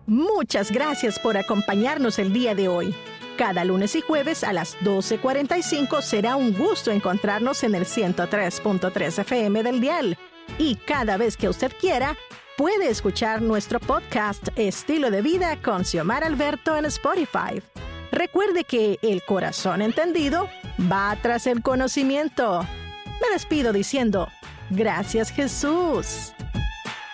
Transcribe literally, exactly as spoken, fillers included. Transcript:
Muchas gracias por acompañarnos el día de hoy. Cada lunes y jueves a las doce cuarenta y cinco será un gusto encontrarnos en el ciento tres punto tres F M del dial. Y cada vez que usted quiera, puede escuchar nuestro podcast Estilo de Vida con Xiomara Alberto en Spotify. Recuerde que el corazón entendido va tras el conocimiento. Me despido diciendo, gracias Jesús.